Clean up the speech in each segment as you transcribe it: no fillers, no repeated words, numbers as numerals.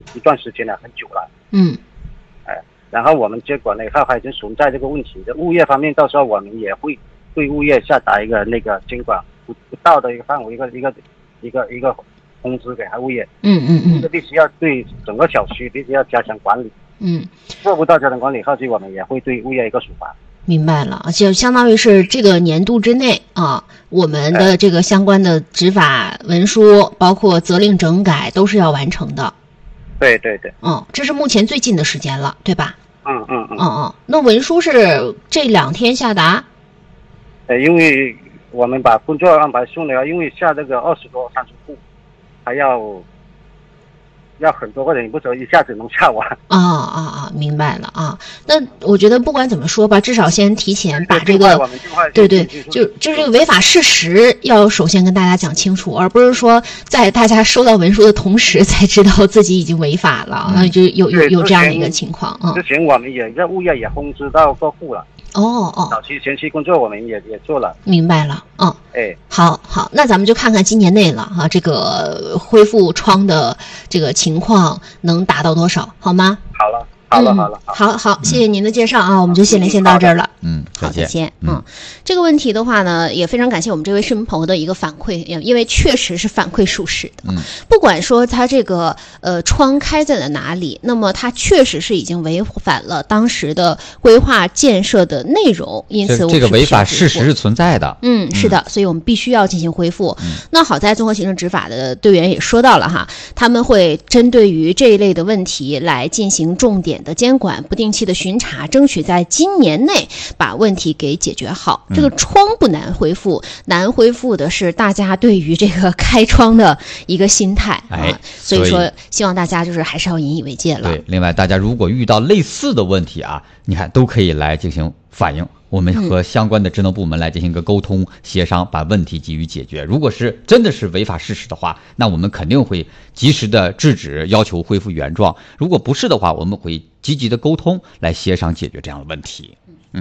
一段时间了，很久了。然后我们结果呢，还已经存在这个问题。物业方面，到时候我们也会对物业下达一个那个监管不到的一个范围，一个通知给物业。这必须要对整个小区必须要加强管理。做不到加强管理，后期我们也会对物业一个处罚。 明白了，就相当于是这个年度之内啊，我们的这个相关的执法文书，包括责令整改都是要完成的。 对。 这是目前最近的时间了，对吧？那文书是这2天下达？ 因为我们把工作安排送了，因为下这个20多30户，还要很多个人，不知道一下子能下完。 明白了啊。那我觉得不管怎么说吧，至少先提前把这个对，就这个违法事实要首先跟大家讲清楚，而不是说在大家收到文书的同时才知道自己已经违法了，就有这样的一个情况。 之前我们也在物业也通知到各户了。早期前期工作我们也做了。明白了。好，那咱们就看看今年内了啊，这个恢复窗的这个情况能达到多少，好吗？好了。好，谢谢您的介绍啊，我们就先连线到这儿了。好，再见。这个问题的话呢，也非常感谢我们这位市民朋友的一个反馈，因为确实是反馈属实的。不管说他这个窗开在了哪里，那么他确实是已经违反了当时的规划建设的内容，因此这个违法事实是存在的。 是的，所以我们必须要进行恢复。那好在综合行政执法的队员也说到了哈，他们会针对于这一类的问题来进行重点的监管，不定期的巡查，争取在今年内把问题给解决好。这个窗不难恢复，难恢复的是大家对于这个开窗的一个心态。所以说希望大家就是还是要引以为戒了。 对，另外大家如果遇到类似的问题啊，你看都可以来进行反映，我们和相关的职能部门来进行一个沟通协商，把问题给予解决。如果是真的是违法事实的话，那我们肯定会及时的制止，要求恢复原状。如果不是的话，我们会积极的沟通来协商解决这样的问题。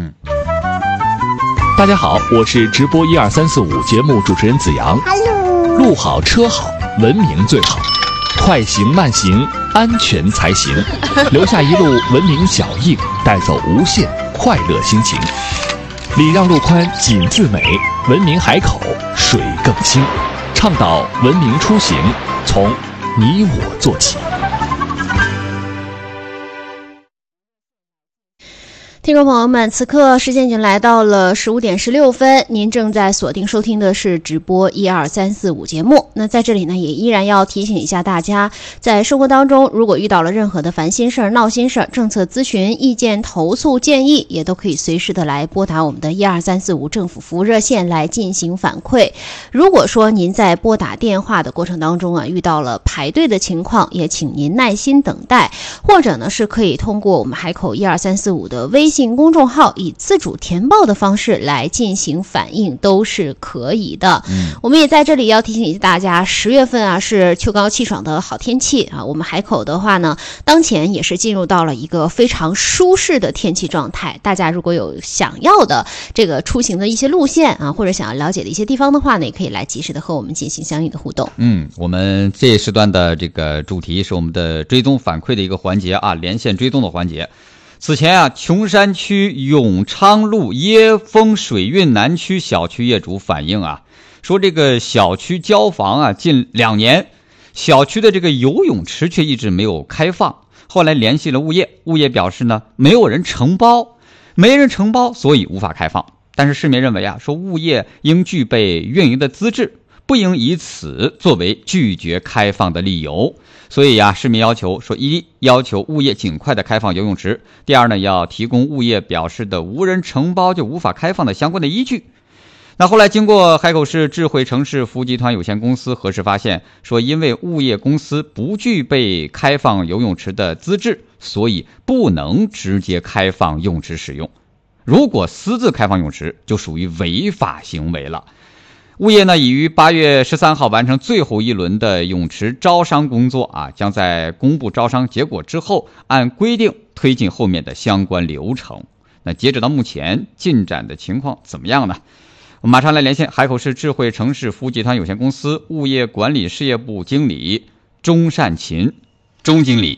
大家好，我是直播12345节目主持人子阳。路好车好，文明最好，快行慢行，安全才行。留下一路文明脚印，带走无限快乐心情。礼让路宽景自美，文明海口水更清。倡导文明出行，从你我做起。 听众朋友们，此刻时间已经来到了15点16分，您正在锁定收听的是直播12345节目。那在这里呢，也依然要提醒一下大家，在生活当中如果遇到了任何的烦心事儿、闹心事儿、政策咨询、意见投诉、建议，也都可以随时的来拨打我们的12345政府服务热线来进行反馈。如果说您在拨打电话的过程当中啊，遇到了排队的情况，也请您耐心等待，或者呢是可以通过我们海口12345的微信公众号以自主填报的方式来进行反映，都是可以的。我们也在这里要提醒大家，10月份啊是秋高气爽的好天气啊，我们海口的话呢，当前也是进入到了一个非常舒适的天气状态。大家如果有想要的这个出行的一些路线啊，或者想要了解的一些地方的话呢，也可以来及时的和我们进行相应的互动。 我们这一时段的这个主题是我们的追踪反馈的一个环节啊，连线追踪的环节。此前啊，琼山区永昌路椰风水运南区小区业主反映啊，说这个小区交房啊，近2年，小区的这个游泳池却一直没有开放。后来联系了物业，物业表示呢，没人承包，所以无法开放。但是市民认为啊，说物业应具备运营的资质，不应以此作为拒绝开放的理由。所以市民要求说，一，要求物业尽快的开放游泳池；第二呢，要提供物业表示的无人承包就无法开放的相关的依据。那后来经过海口市智慧城市服务集团有限公司核实发现，说因为物业公司不具备开放游泳池的资质，所以不能直接开放泳池使用。如果私自开放泳池，就属于违法行为了。物业呢已于8月13号完成最后一轮的泳池招商工作啊，将在公布招商结果之后，按规定推进后面的相关流程。那截止到目前，进展的情况怎么样呢？我们马上来连线海口市智慧城市服务集团有限公司物业管理事业部经理钟善琴，钟经理。